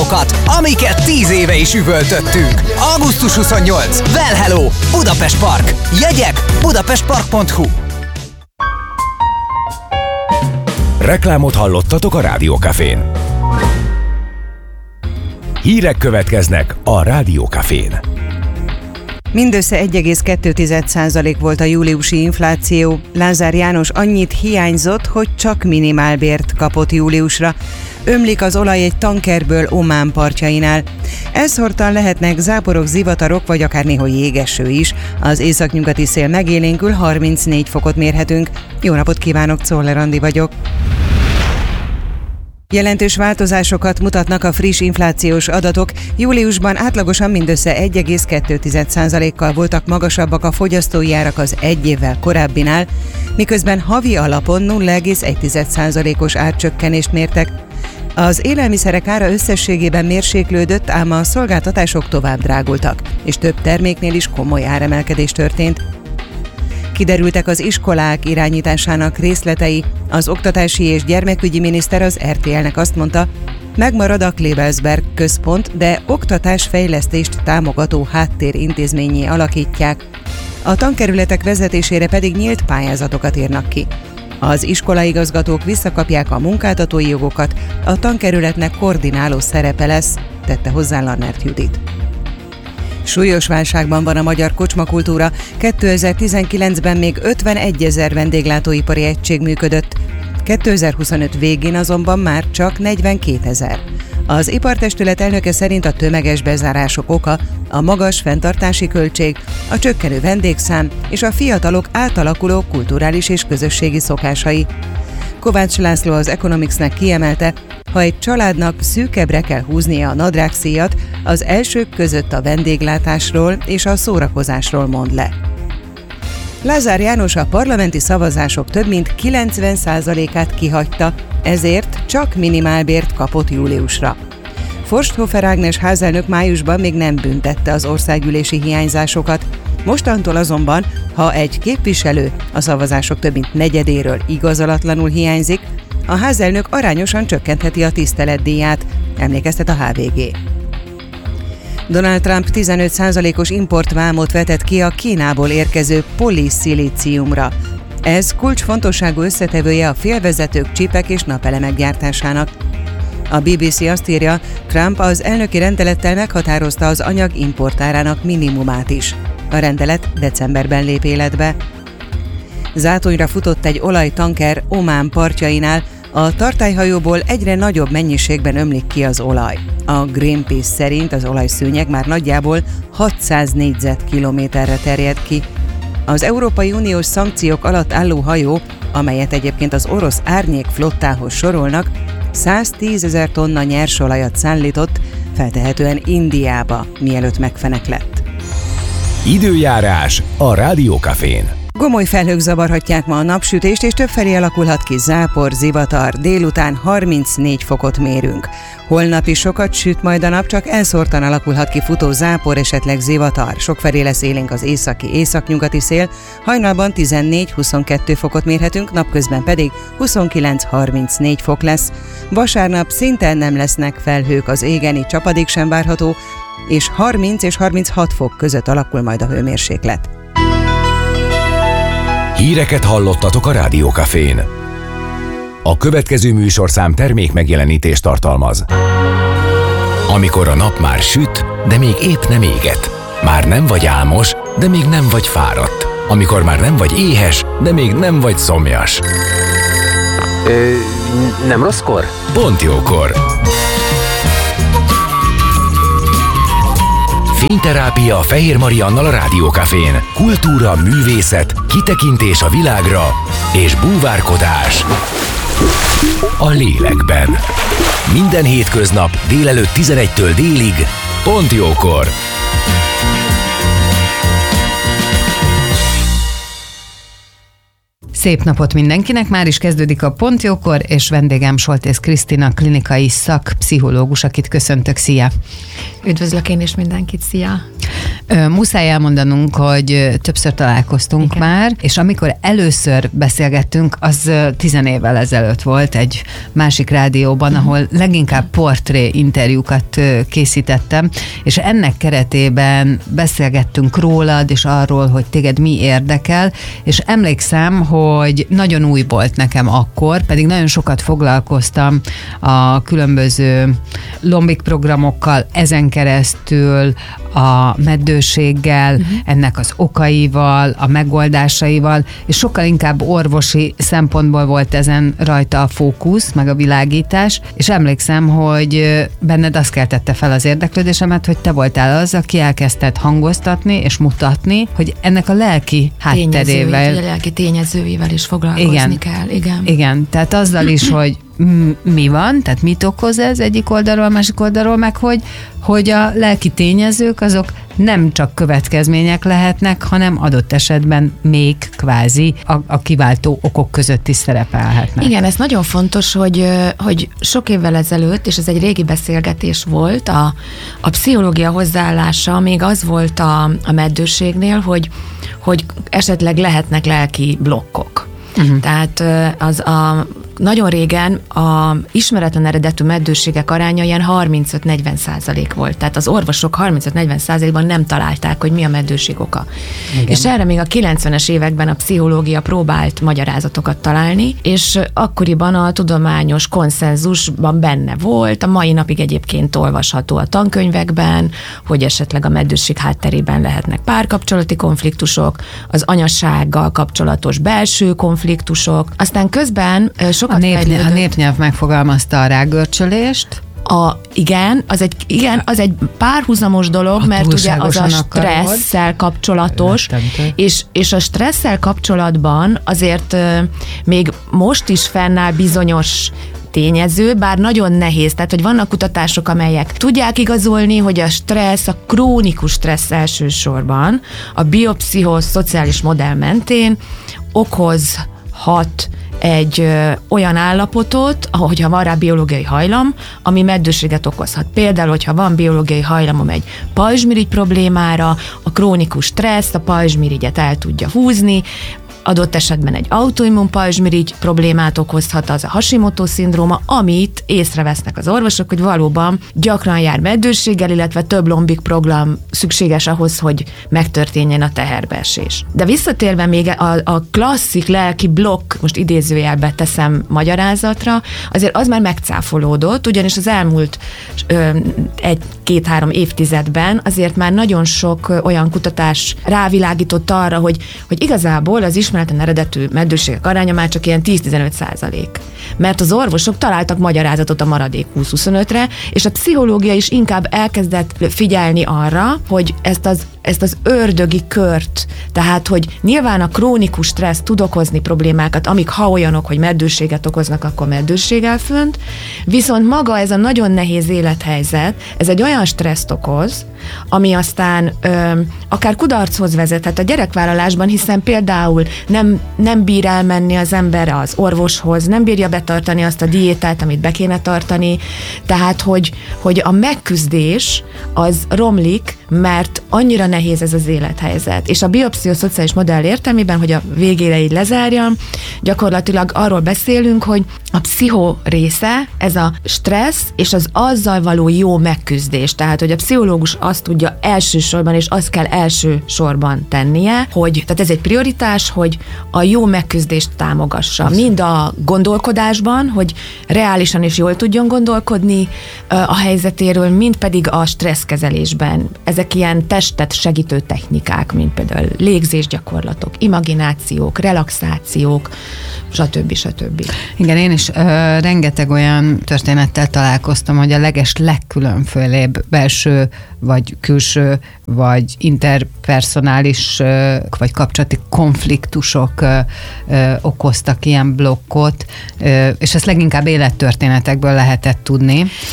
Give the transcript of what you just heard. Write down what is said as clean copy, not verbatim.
olyanokat, amiket 10 éve is üvöltöttünk. Augusztus 28. Well Hello! Budapest Park. Jegyek budapestpark.hu. Reklámot hallottatok a Rádió Cafén. Hírek következnek a Rádió Cafén. Mindössze 1,2% volt a júliusi infláció. Lázár János annyit hiányzott, hogy csak minimálbért kapott júliusra. Ömlik az olaj egy tankerből Omán partjainál. Elszórtan lehetnek záporok, zivatarok, vagy akár néha jégeső is. Az északnyugati szél megélénkül, 34 fokot mérhetünk. Jó napot kívánok, Czoller Andi vagyok. Jelentős változásokat mutatnak a friss inflációs adatok. Júliusban átlagosan mindössze 1,2%-kal voltak magasabbak a fogyasztói árak az egy évvel korábbinál, miközben havi alapon 0,1%-os árcsökkenést mértek. Az élelmiszerek ára összességében mérséklődött, ám a szolgáltatások tovább drágultak, és több terméknél is komoly áremelkedés történt. Kiderültek az iskolák irányításának részletei. Az oktatási és gyermekügyi miniszter az RTL-nek azt mondta, megmarad a Klebelsberg központ, de oktatásfejlesztést támogató háttérintézménnyé alakítják. A tankerületek vezetésére pedig nyílt pályázatokat írnak ki. Az iskolaigazgatók visszakapják a munkáltatói jogokat, a tankerületnek koordináló szerepe lesz, tette hozzá Lannert Judit. Súlyos válságban van a magyar kocsmakultúra. 2019-ben még 51 000 vendéglátóipari egység működött. 2025 végén azonban már csak 42 000. Az ipartestület elnöke szerint a tömeges bezárások oka a magas fenntartási költség, a csökkenő vendégszám és a fiatalok átalakuló kulturális és közösségi szokásai. Kovács László az Economicsnek kiemelte, ha egy családnak szűkebbre kell húznia a nadrágszíjat, az elsők között a vendéglátásról és a szórakozásról mond le. Lázár János a parlamenti szavazások több mint 90%-át kihagyta, ezért csak minimálbért kapott júliusra. Forsthofer Ágnes házelnök májusban még nem büntette az országgyűlési hiányzásokat, mostantól azonban, ha egy képviselő a szavazások több mint negyedéről igazolatlanul hiányzik, a házelnök arányosan csökkentheti a tiszteletdíját, emlékeztet a HVG. Donald Trump 15%-os importvámot vetett ki a Kínából érkező poliszilíciumra. Ez kulcsfontosságú összetevője a félvezetők, csipek és napelemek gyártásának. A BBC azt írja, Trump az elnöki rendelettel meghatározta az anyag importárának minimumát is. A rendelet decemberben lép életbe. Zátonyra futott egy olajtanker Omán partjainál, a tartályhajóból egyre nagyobb mennyiségben ömlik ki az olaj. A Greenpeace szerint az olajszőnyeg már nagyjából 600 négyzetkilométerre terjed ki. Az Európai Uniós szankciók alatt álló hajó, amelyet egyébként az orosz árnyék flottához sorolnak, 110 000 tonna nyersolajat szállított, feltehetően Indiába, mielőtt megfeneklett. Időjárás a Rádió Cafén. Gomoly felhők zavarhatják ma a napsütést, és többfelé alakulhat ki zápor, zivatar. Délután 34 fokot mérünk. Holnap is sokat süt majd a nap, csak elszórtan alakulhat ki futó zápor, esetleg zivatar. Sokfelé lesz élénk az északi-északnyugati szél, hajnalban 14-22 fokot mérhetünk, napközben pedig 29-34 fok lesz. Vasárnap szinte nem lesznek felhők az égen, így csapadék sem várható, és 30 és 36 fok között alakul majd a hőmérséklet. Híreket hallottatok a Rádió Cafén. A következő műsorszám termék megjelenítést tartalmaz. Amikor a nap már süt, de még épp nem éget. Már nem vagy álmos, de még nem vagy fáradt. Amikor már nem vagy éhes, de még nem vagy szomjas. Nem rosszkor? Pont jókor. Fényterápia Fehér Mariannal a Rádió Cafén. Kultúra, művészet, kitekintés a világra és búvárkodás a lélekben. Minden hétköznap délelőtt 11-től délig, pont jókor. Szép napot mindenkinek, már is kezdődik a Pont Jókor, és vendégem Soltész Krisztina, klinikai szakpszichológus, akit köszöntök, szia! Üdvözlök én is mindenkit, szia! Muszáj elmondanunk, hogy többször találkoztunk már, és amikor először beszélgettünk, az 10 évvel ezelőtt volt egy másik rádióban, ahol leginkább portré interjúkat készítettem, és ennek keretében beszélgettünk rólad, és arról, hogy téged mi érdekel, és emlékszem, hogy nagyon új volt nekem akkor, pedig nagyon sokat foglalkoztam a különböző lombik programokkal, ezen keresztül a meddőséggel, ennek az okaival, a megoldásaival, és sokkal inkább orvosi szempontból volt ezen rajta a fókusz, meg a világítás, és emlékszem, hogy benned azt keltette fel az érdeklődésemet, hogy te voltál az, aki elkezdted hangoztatni és mutatni, hogy ennek a lelki hátterével. A lelki tényezőivel is foglalkozni kell. Igen, tehát azzal is, hogy mi van, tehát mit okoz ez egyik oldalról, másik oldalról, meg hogy a lelki tényezők azok nem csak következmények lehetnek, hanem adott esetben még kvázi a kiváltó okok között is szerepelhetnek. Igen, ez nagyon fontos, hogy sok évvel ezelőtt, és ez egy régi beszélgetés volt, a pszichológia hozzáállása még az volt a meddőségnél, hogy esetleg lehetnek lelki blokkok. Tehát nagyon régen a ismeretlen eredetű meddőségek aránya ilyen 35-40% volt. Tehát az orvosok 35-40%-ban nem találták, hogy mi a meddőség oka. Igen. És erre még a 90-es években a pszichológia próbált magyarázatokat találni, és akkoriban a tudományos konszenzusban benne volt, a mai napig egyébként olvasható a tankönyvekben, hogy esetleg a meddőség hátterében lehetnek párkapcsolati konfliktusok, az anyasággal kapcsolatos belső konfliktusok. Aztán közben a népnyelv megfogalmazta a rágörcsölést. Igen, az egy párhuzamos dolog, mert ugye az a stresszel kapcsolatos, és a stresszel kapcsolatban azért még most is fennáll bizonyos tényező, bár nagyon nehéz. Tehát, hogy vannak kutatások, amelyek tudják igazolni, hogy a stressz, a krónikus stressz elsősorban a biopszichoszociális modell mentén okozhat egy olyan állapotot, hogyha van rá biológiai hajlam, ami meddőséget okozhat. Például, hogyha van biológiai hajlamom egy pajzsmirigy problémára, a krónikus stressz a pajzsmirigyet el tudja húzni, adott esetben egy autoimmun pajzsmirigy problémát okozhat, az a Hashimoto-szindróma, amit észrevesznek az orvosok, hogy valóban gyakran jár meddőséggel, illetve több lombik program szükséges ahhoz, hogy megtörténjen a teherbeesés. De visszatérve még a klasszik lelki blokk, most idézőjelbe teszem magyarázatra, azért az már megcáfolódott, ugyanis az elmúlt 1-2-3 évtizedben azért már nagyon sok olyan kutatás rávilágított arra, hogy igazából az ismeretlen eredetű meddőségek aránya már csak ilyen 10-15%. Mert az orvosok találtak magyarázatot a maradék 20-25-re, és a pszichológia is inkább elkezdett figyelni arra, hogy ezt az ördögi kört, tehát, hogy nyilván a krónikus stressz tud okozni problémákat, amik ha olyanok, hogy meddőséget okoznak, akkor meddőséggel fönt, viszont maga ez a nagyon nehéz élethelyzet, ez egy olyan stresszt okoz, ami aztán akár kudarchoz vezethet a gyerekvállalásban, hiszen például nem bír elmenni az ember az orvoshoz, nem bírja betartani azt a diétát, amit be kéne tartani, tehát, hogy a megküzdés az romlik, mert annyira nehéz ez az élethelyzet. És a biopszichoszociális modell értelmében, hogy a végére így lezárjam, gyakorlatilag arról beszélünk, hogy a pszicho része, ez a stressz és az azzal való jó megküzdés. Tehát, hogy a pszichológus azt tudja elsősorban, és azt kell elsősorban tennie, tehát ez egy prioritás, hogy a jó megküzdést támogassa. Mind a gondolkodásban, hogy reálisan és jól tudjon gondolkodni a helyzetéről, mind pedig a stresszkezelésben. Ezek ilyen testet segítő technikák, mint például légzésgyakorlatok, imaginációk, relaxációk, stb. Igen, én is rengeteg olyan történettel találkoztam, hogy a legkülönfélébb belső, vagy külső, vagy interpersonális, vagy kapcsolati konfliktusok okoztak ilyen blokkot, és ezt leginkább élettörténetekből lehetett tudni.